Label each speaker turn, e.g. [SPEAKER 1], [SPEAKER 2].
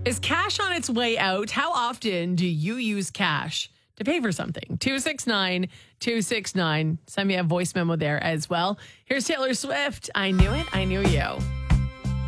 [SPEAKER 1] Is cash on its way out? How often do you use cash to pay for something? 269-269. Send me a voice memo there as well. Here's Taylor Swift. I knew it. I knew you.